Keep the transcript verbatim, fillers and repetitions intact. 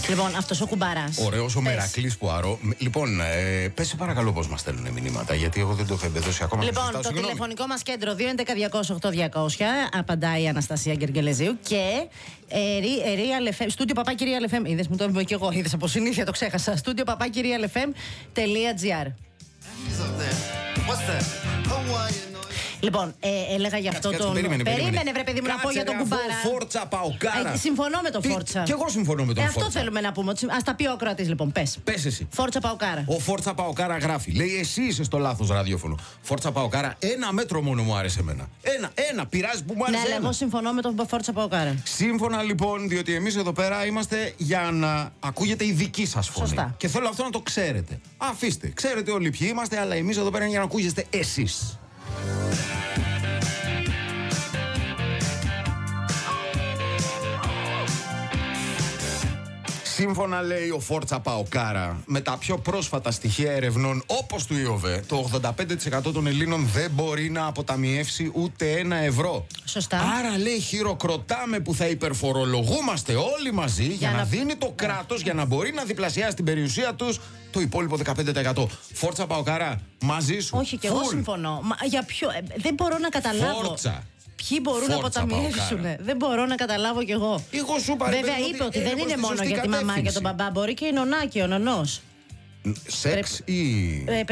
Λοιπόν, αυτός ο κουμπάρας. Ωραίος ο Μερακλής Πουαρό. Λοιπόν, ε, πες παρακαλώ πώς μας στέλνουν μηνύματα, γιατί εγώ δεν το έχω εμπεδώσει ακόμα. Λοιπόν, το συγγνώμη. τηλεφωνικό μας κέντρο δύο έντεκα διακόσια οκτώ διακόσια, απαντάει η Αναστασία Γκεργελεζίου, και ε, Real εφ εμ, στούντιο παπάκι Real εφ εμ. Είδες, μου το είπα και εγώ, είδες από συνήθεια, το ξέχασα. Στούντιο παπάκι Real εφ εμ τελεία τζι άρ. Λοιπόν, ε, έλεγα για αυτό κάτσε, τον. Περίμενε, περίμενε. περίμενε, βρε παιδί μου, να πω για τον κουμπάρα. Φόρτσα Παοκάρα. Ε, συμφωνώ με τον Τι, Φόρτσα. Κι εγώ συμφωνώ με τον ε, Φόρτσα. Αυτό θέλουμε να πούμε. Ας τα πει ο Κροατής, λοιπόν. Πες. Πες εσύ. Φόρτσα Παοκάρα. Ο Φόρτσα Παοκάρα γράφει. Λέει, εσύ είσαι στο λάθος ραδιόφωνο. Φόρτσα Παοκάρα, ένα μέτρο μόνο μου άρεσε εμένα. Ένα, ένα, πειράζει που μου άρεσε. Ναι, αλλά ένα. εγώ συμφωνώ με τον Φόρτσα Παοκάρα. Σύμφωνα λοιπόν, διότι εμείς εδώ πέρα είμαστε για να ακούγεται η δική σας φωνή. Σωστά. Και θέλω αυτό να το ξέρετε. Αφήστε, ξέρετε όλοι ποιοι είμαστε, αλλά εμείς εδώ πέρα είναι για να ακούγεστε εσείς. Σύμφωνα, λέει ο Φόρτσα Παοκάρα, με τα πιο πρόσφατα στοιχεία ερευνών όπως του ΙΟΒΕ, το ογδόντα πέντε τοις εκατό των Ελλήνων δεν μπορεί να αποταμιεύσει ούτε ένα ευρώ. Σωστά. Άρα, λέει, χειροκροτάμε που θα υπερφορολογούμαστε όλοι μαζί για, για να... να δίνει το κράτος, για να μπορεί να διπλασιάσει την περιουσία τους το υπόλοιπο δεκαπέντε τοις εκατό. Φόρτσα Παοκάρα, μαζί σου. Όχι, και εγώ συμφωνώ. Μα για ποιο. Ε, δεν μπορώ να καταλάβω. Φόρτσα. Ποιοι μπορούν να αποταμιεύσουν. Δεν μπορώ να καταλάβω κι εγώ. Εγώ σου παρε, Βέβαια, παιδί, είπε ότι δεν είναι μόνο για τη μαμά και τον μπαμπά. Μπορεί και η νονά και ο νονός. Σεξ ή.